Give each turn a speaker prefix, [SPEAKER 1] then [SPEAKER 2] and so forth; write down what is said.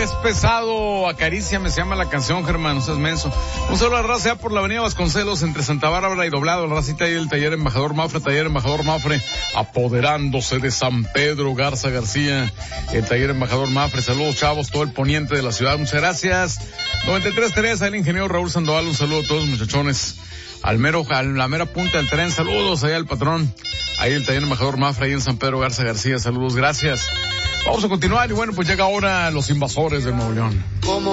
[SPEAKER 1] es pesado, acaríciame, se llama la canción, Germán, no seas menso. Un saludo a la raza por la avenida Vasconcelos, entre Santa Bárbara y Doblado, la racita y el taller Embajador Mafre, apoderándose de San Pedro García, el taller Embajador Mafre. Saludos, chavos, todo el poniente de la ciudad, muchas gracias. 93.3, el ingeniero Raúl Sandoval, un saludo a todos los muchachones. A la mera punta del tren, saludos allá al patrón, ahí el taller Embajador Mafre, ahí en San Pedro García, saludos, gracias. Vamos a continuar y bueno, pues llega ahora los invasores del Nuevo León.